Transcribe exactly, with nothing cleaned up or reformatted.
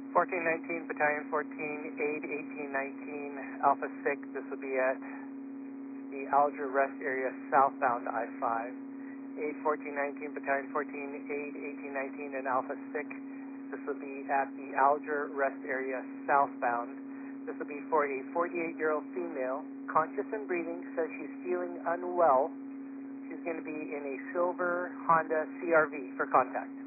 fourteen nineteen, Battalion fourteen, aid eighteen nineteen, Alpha six. This will be at the Alger Rest Area southbound I five. aid fourteen nineteen, Battalion fourteen, aid eighteen nineteen, and Alpha six. This will be at the Alger Rest Area southbound. This will be for a forty-eight-year-old female, conscious and breathing, says she's feeling unwell. She's going to be in a silver Honda C R V for contact.